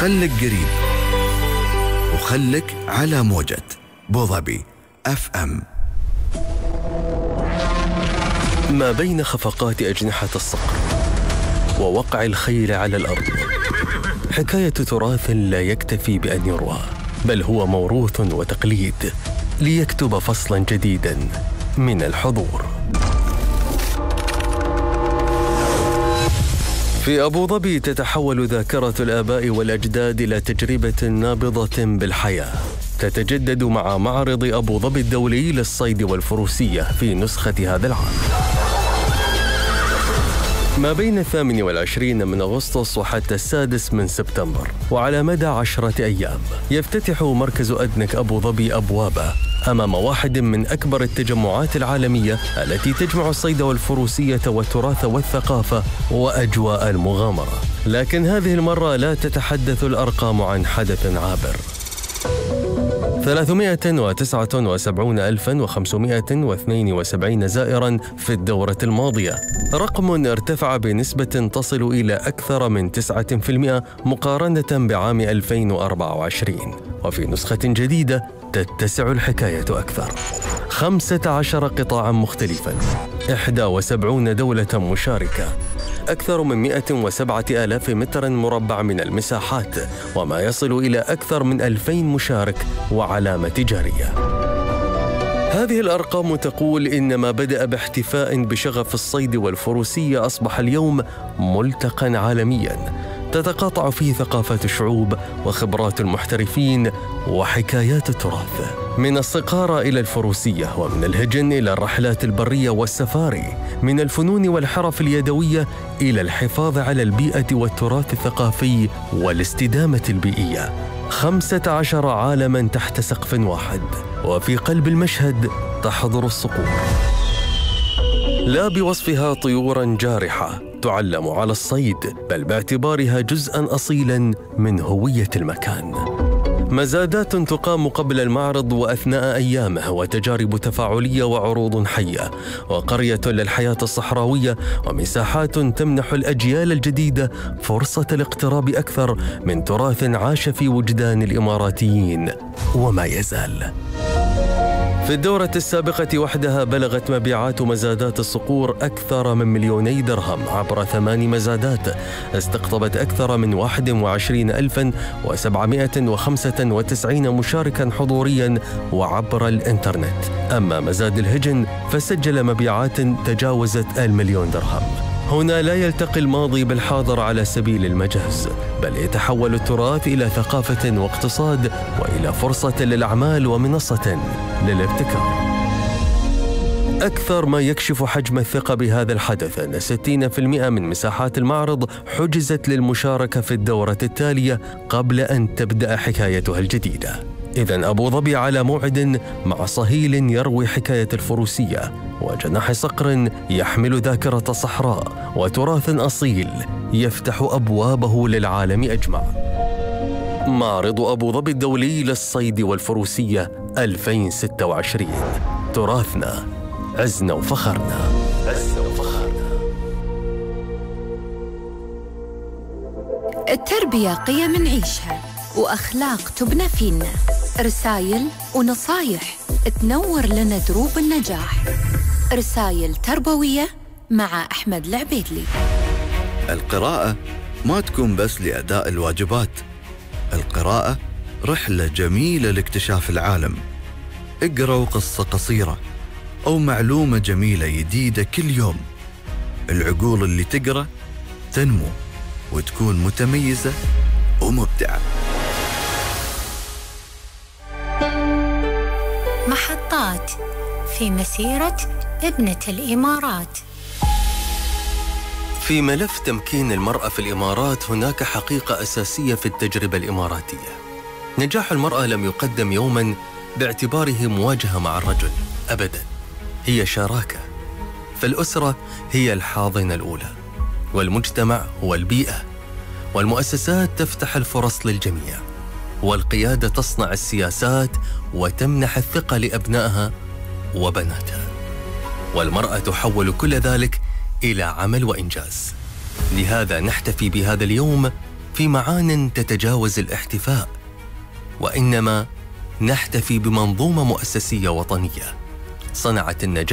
خلك قريب وخلك على موجة بوظبي FM. ما بين خفقات أجنحة الصقر ووقع الخيل على الأرض حكاية تراث لا يكتفي بأن يروى، بل هو موروث وتقليد ليكتب فصلاً جديداً من الحضور. في أبو ظبي تتحول ذاكرة الآباء والأجداد إلى تجربة نابضة بالحياة، تتجدد مع معرض أبو ظبي الدولي للصيد والفروسية في نسخة هذا العام. ما بين 28 من أغسطس وحتى 6 من سبتمبر، وعلى مدى 10 أيام يفتتح مركز أدنك أبو ظبي أبوابه أمام واحد من أكبر التجمعات العالمية التي تجمع الصيد والفروسية والتراث والثقافة وأجواء المغامرة. لكن هذه المرة لا تتحدث الأرقام عن حدث عابر. 379,572 زائراً في الدورة الماضية، رقم ارتفع بنسبة تصل إلى أكثر من 9% مقارنة بعام 2024. وفي نسخة جديدة تتسع الحكاية أكثر، 15 قطاعاً مختلفاً، 71 دولة مشاركة، أكثر من 107,000 متر مربع من المساحات، وما يصل إلى أكثر من 2000 مشارك وعلامة تجارية. هذه الأرقام تقول إن ما بدأ باحتفاء بشغف الصيد والفروسية أصبح اليوم ملتقى عالمياً تتقاطع فيه ثقافات الشعوب وخبرات المحترفين وحكايات التراث، من الصقارة إلى الفروسية، ومن الهجن إلى الرحلات البرية والسفاري، من الفنون والحرف اليدوية إلى الحفاظ على البيئة والتراث الثقافي والاستدامة البيئية. 15 عالماً تحت سقف واحد، وفي قلب المشهد تحضر الصقور، لا بوصفها طيوراً جارحة تعلم على الصيد، بل باعتبارها جزءاً أصيلاً من هوية المكان. مزادات تقام قبل المعرض وأثناء أيامه، وتجارب تفاعلية وعروض حية، وقرية للحياة الصحراوية، ومساحات تمنح الأجيال الجديدة فرصة الاقتراب أكثر من تراث عاش في وجدان الإماراتيين وما يزال. في الدورة السابقة وحدها بلغت مبيعات مزادات الصقور أكثر من 2,000,000 درهم عبر 8 مزادات استقطبت أكثر من 21,795 مشاركاً حضورياً وعبر الإنترنت. أما مزاد الهجن فسجل مبيعات تجاوزت 1,000,000 درهم. هنا لا يلتقي الماضي بالحاضر على سبيل المجاز، بل يتحول التراث إلى ثقافة واقتصاد، وإلى فرصة للأعمال ومنصة للابتكار. أكثر ما يكشف حجم الثقة بهذا الحدث أن 60% من مساحات المعرض حجزت للمشاركة في الدورة التالية قبل أن تبدأ حكايتها الجديدة. إذن أبو ظبي على موعد مع صهيل يروي حكاية الفروسية، وجناح صقر يحمل ذاكرة صحراء، وتراث أصيل يفتح أبوابه للعالم أجمع. معرض أبو ظبي الدولي للصيد والفروسية 2026، تراثنا عزنا وفخرنا. التربية قيم نعيشها وأخلاق تبنى فينا، رسائل ونصايح تنور لنا دروب النجاح. رسائل تربوية مع أحمد العبيدلي. القراءة ما تكون بس لأداء الواجبات، القراءة رحلة جميلة لاكتشاف العالم. اقرأوا قصة قصيرة أو معلومة جميلة جديدة كل يوم. العقول اللي تقرأ تنمو وتكون متميزة ومبدعة. محطات في مسيرة ابنة الإمارات. في ملف تمكين المرأة في الإمارات هناك حقيقة أساسية في التجربة الإماراتية. نجاح المرأة لم يقدم يوماً باعتباره مواجهة مع الرجل أبداً، هي شراكة. فالأسرة هي الحاضنة الأولى، والمجتمع هو البيئة، والمؤسسات تفتح الفرص للجميع، والقيادة تصنع السياسات وتمنح الثقة لأبنائها وبناتها، والمرأة تحول كل ذلك إلى عمل وإنجاز. لهذا نحتفي بهذا اليوم في معان تتجاوز الاحتفاء، وإنما نحتفي بمنظومة مؤسسية وطنية صنعت النجاح